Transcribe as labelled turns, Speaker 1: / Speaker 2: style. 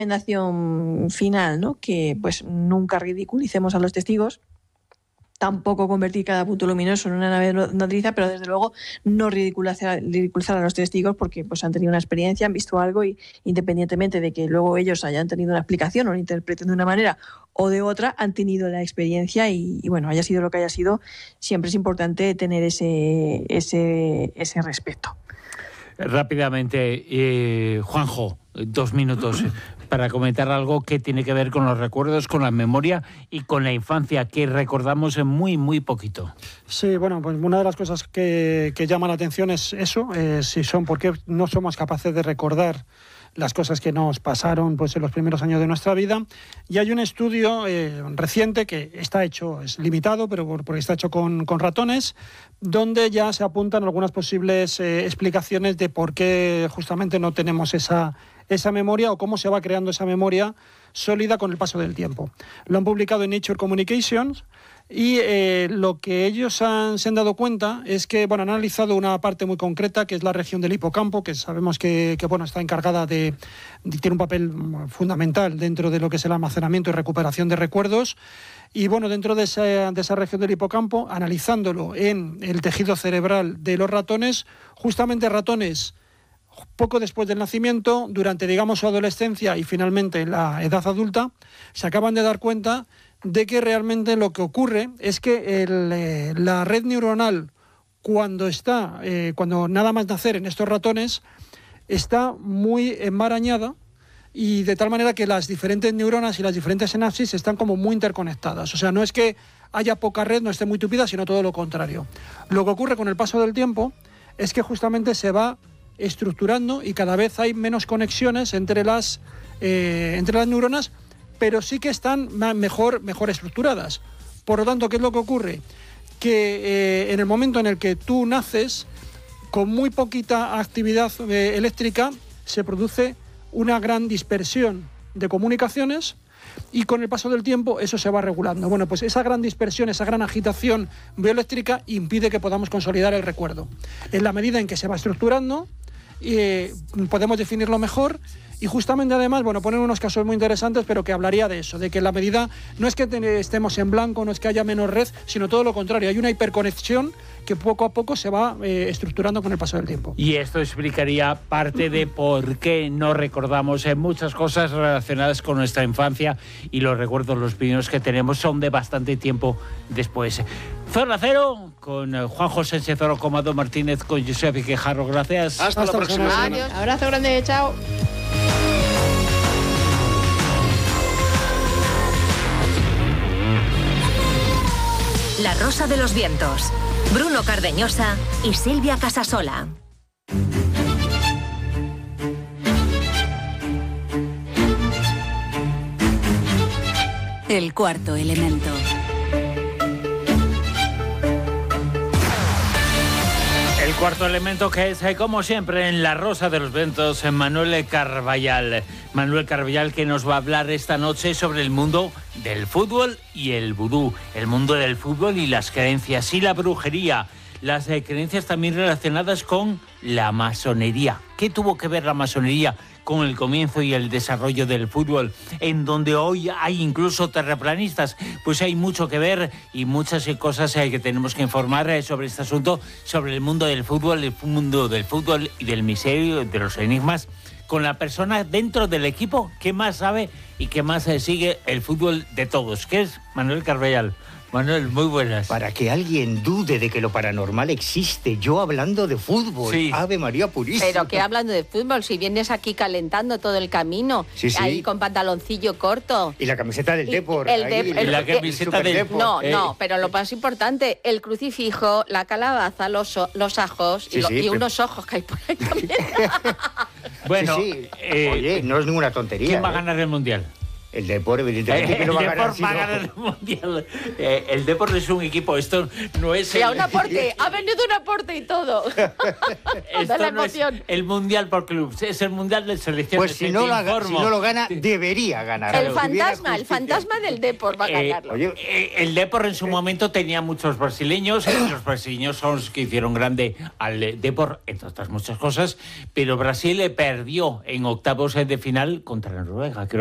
Speaker 1: recomendación final, ¿no? Que pues nunca ridiculicemos a los testigos, tampoco convertir cada punto luminoso en una nave nodriza, pero desde luego no ridiculizar a los testigos porque pues han tenido una experiencia, han visto algo y independientemente de que luego ellos hayan tenido una explicación o lo interpreten de una manera o de otra, han tenido la experiencia y bueno, haya sido lo que haya sido, siempre es importante tener ese respeto.
Speaker 2: Rápidamente, Juanjo, 2 minutos para comentar algo que tiene que ver con los recuerdos, con la memoria y con la infancia, que recordamos en muy, muy poquito.
Speaker 3: Sí, bueno, pues una de las cosas que llama la atención es eso, por qué no somos capaces de recordar las cosas que nos pasaron pues en los primeros años de nuestra vida. Y hay un estudio reciente que está hecho, es limitado, pero porque está hecho con ratones, donde ya se apuntan algunas posibles explicaciones de por qué justamente no tenemos esa memoria o cómo se va creando esa memoria sólida con el paso del tiempo. Lo han publicado en Nature Communications y lo que ellos se han dado cuenta es que han analizado una parte muy concreta que es la región del hipocampo, que sabemos que está encargada tiene un papel fundamental dentro de lo que es el almacenamiento y recuperación de recuerdos. Y dentro de esa región del hipocampo, analizándolo en el tejido cerebral de los ratones, justamente ratones poco después del nacimiento, durante su adolescencia y finalmente en la edad adulta, se acaban de dar cuenta de que realmente lo que ocurre es que la red neuronal cuando nada más nacer en estos ratones está muy enmarañada y de tal manera que las diferentes neuronas y las diferentes sinapsis están como muy interconectadas. O sea, no es que haya poca red, no esté muy tupida, sino todo lo contrario. Lo que ocurre con el paso del tiempo es que justamente se va estructurando y cada vez hay menos conexiones entre las neuronas, pero sí que están mejor estructuradas. Por lo tanto, ¿qué es lo que ocurre? Que en el momento en el que tú naces, con muy poquita actividad eléctrica, se produce una gran dispersión de comunicaciones y con el paso del tiempo eso se va regulando. Bueno, pues esa gran dispersión, esa gran agitación bioeléctrica impide que podamos consolidar el recuerdo. En la medida en que se va estructurando, podemos definirlo mejor y justamente además, poner unos casos muy interesantes, pero que hablaría de eso, de que en la medida no es que estemos en blanco, no es que haya menos red, sino todo lo contrario, hay una hiperconexión que poco a poco se va estructurando con el paso del tiempo.
Speaker 2: Y esto explicaría parte de por qué no recordamos muchas cosas relacionadas con nuestra infancia y los recuerdos, los primeros que tenemos son de bastante tiempo después. Zona Cero, con Juan José Sánchez Comado Martínez, con Josep Quejarro, gracias.
Speaker 4: Hasta la próxima semana.
Speaker 1: Adiós. Abrazo grande, chao.
Speaker 5: La Rosa de los Vientos, Bruno Cardeñosa y Silvia Casasola. El cuarto elemento.
Speaker 2: El cuarto elemento que es, como siempre, en La Rosa de los Vientos, Manuel Carballal. Manuel Carballal, que nos va a hablar esta noche sobre el mundo del fútbol y el vudú. El mundo del fútbol y las creencias y la brujería. Las creencias también relacionadas con la masonería. ¿Qué tuvo que ver la masonería con el comienzo y el desarrollo del fútbol, en donde hoy hay incluso terraplanistas? Pues hay mucho que ver y muchas cosas que tenemos que informar sobre este asunto, sobre el mundo del fútbol y del misterio, de los enigmas, con la persona dentro del equipo que más sabe y que más sigue el fútbol de todos, que es Manuel Carballal. Manuel, muy buenas.
Speaker 6: Para que alguien dude de que lo paranormal existe, yo hablando de fútbol, sí. Ave María Purísima.
Speaker 7: Pero que hablando de fútbol, si vienes aquí calentando todo el camino,
Speaker 6: sí.
Speaker 7: Ahí con pantaloncillo corto.
Speaker 6: Y la camiseta del Depor.
Speaker 2: La camiseta del
Speaker 7: Depor. No, pero lo más importante, el crucifijo, la calabaza, los ajos y unos ojos que hay por ahí también.
Speaker 2: Bueno,
Speaker 6: Oye, no es ninguna tontería.
Speaker 2: ¿Quién va a ganar el Mundial?
Speaker 6: El Depor, evidentemente, que no va a ganar.
Speaker 2: Va a ganar el Mundial. El Depor es un equipo, esto no es...
Speaker 7: Sí, un aporte, ha venido un aporte y todo.
Speaker 2: Esto la emoción. No es el Mundial por clubes, es el Mundial de selecciones.
Speaker 6: Pues si no lo gana, debería ganar.
Speaker 7: El fantasma del Depor va a ganarlo.
Speaker 2: El Depor en su momento tenía muchos brasileños, los brasileños son los que hicieron grande al Depor, entre otras muchas cosas, pero Brasil le perdió en octavos de final contra Noruega.